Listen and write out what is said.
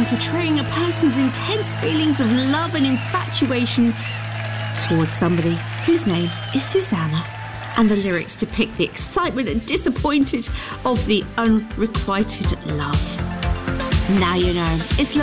song portraying a person's intense feelings of love and infatuation towards somebody whose name is Susanna. And the lyrics depict the excitement and disappointed of the unrequited love. Now you know, it's